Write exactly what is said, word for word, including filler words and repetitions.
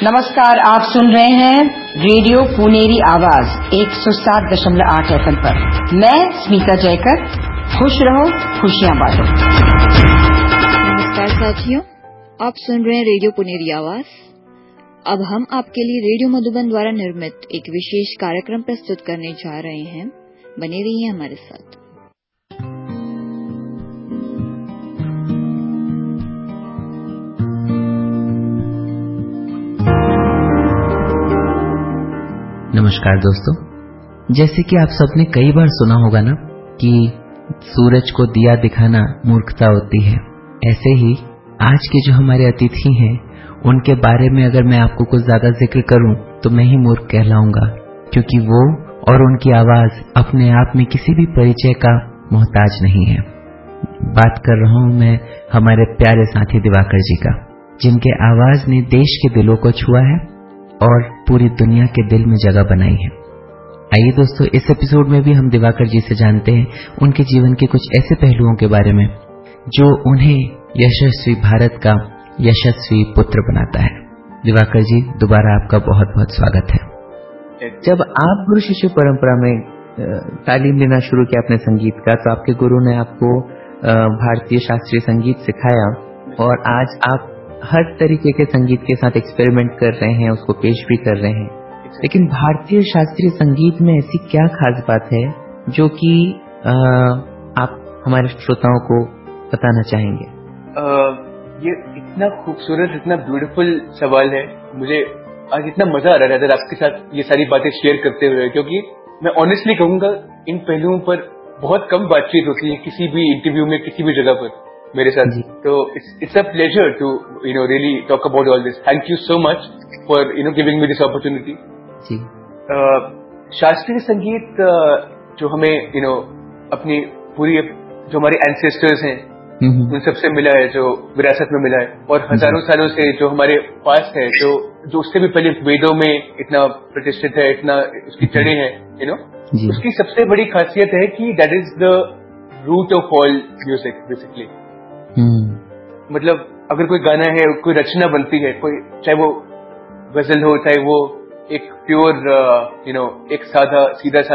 नमस्कार, आप सुन रहे हैं रेडियो पुनेरी आवाज एक सौ सात दशमलव आठ एफएम पर। मैं स्मिता जयकर। खुश रहो, खुशियां बांटो। नमस्कार साथियों, आप सुन रहे हैं रेडियो पुनेरी आवाज। अब हम आपके लिए रेडियो मधुबन द्वारा निर्मित एक विशेष कार्यक्रम प्रस्तुत करने जा रहे हैं। बने रहिए हमारे साथ। नमस्कार दोस्तों, जैसे कि आप सबने कई बार सुना होगा ना कि सूरज को दिया दिखाना मूर्खता होती है, ऐसे ही आज के जो हमारे अतिथि हैं उनके बारे में अगर मैं आपको कुछ ज्यादा जिक्र करूं तो मैं ही मूर्ख कहलाऊंगा, क्योंकि वो और उनकी आवाज अपने आप में किसी भी परिचय का मोहताज नहीं है। बात कर रहा हूं मैं हमारे प्यारे साथी दिवाकर जी का, जिनके आवाज ने देश के दिलों को छुआ है और पूरी दुनिया के दिल में जगह बनाई है। आइए दोस्तों, इस एपिसोड में भी हम दिवाकर जी से जानते हैं उनके जीवन के कुछ ऐसे पहलुओं के बारे में जो उन्हें यशस्वी भारत का यशस्वी पुत्र बनाता है। दिवाकर जी, दोबारा आपका बहुत बहुत स्वागत है। जब आप गुरु शिष्य परंपरा में तालीम लेना शुरू किया अपने संगीत का, तो आपके गुरु ने आपको भारतीय शास्त्रीय संगीत सिखाया और आज आप हर तरीके के संगीत के साथ एक्सपेरिमेंट कर रहे हैं, उसको पेश भी कर रहे हैं। लेकिन भारतीय शास्त्रीय संगीत में ऐसी क्या खास बात है जो कि आप हमारे श्रोताओं को बताना चाहेंगे? आ, ये इतना खूबसूरत, इतना ब्यूटीफुल सवाल है। मुझे आज इतना मजा आ रहा है आपके साथ ये सारी बातें शेयर करते हुए, क्योंकि मैं ऑनेस्टली कहूंगा इन पहलुओं पर बहुत कम बातचीत होती है किसी भी इंटरव्यू में, किसी भी जगह पर मेरे साथ। तो it's a pleasure to you know really talk about all this. Thank you so much for you know giving me this opportunity. शास्त्रीय संगीत uh, जो हमें यू नो अपनी पूरी जो हमारे एंसेस्टर्स हैं उन सबसे मिला है, जो विरासत में मिला है, और हजारों सालों से जो हमारे पास है, जो जो उससे भी पहले वेदों में इतना प्रतिष्ठित है, इतना उसकी जड़ें हैं, यू नो उसकी सबसे बड़ी खासियत है कि that is the root of all music basically. मतलब अगर कोई गाना है, कोई रचना बनती है, कोई चाहे वो गजल हो, चाहे वो एक प्योर यू नो एक सादा सीधा